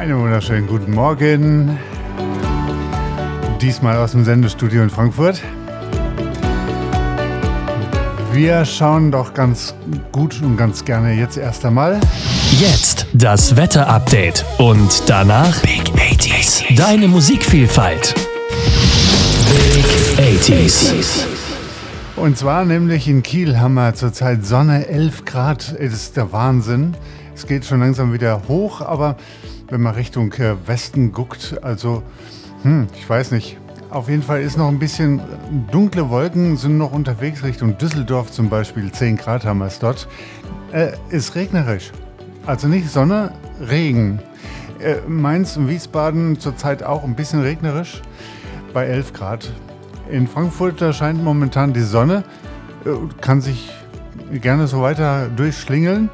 Einen wunderschönen guten Morgen. Diesmal aus dem Sendestudio in Frankfurt. Wir schauen doch ganz gut und ganz gerne jetzt erst einmal. Jetzt das Wetter-Update und danach Big 80s. Deine Musikvielfalt. Big 80s. Und zwar nämlich in Kiel haben wir zurzeit Sonne, 11 Grad. Das ist der Wahnsinn. Es geht schon langsam wieder hoch, aber wenn man Richtung Westen guckt, also ich weiß nicht. Auf jeden Fall ist noch ein bisschen dunkle Wolken, sind noch unterwegs Richtung Düsseldorf zum Beispiel. 10 Grad haben wir es dort. Ist regnerisch. Also nicht Sonne, Regen. Mainz und Wiesbaden zurzeit auch ein bisschen regnerisch bei 11 Grad. In Frankfurt scheint momentan die Sonne, kann sich gerne so weiter durchschlingeln.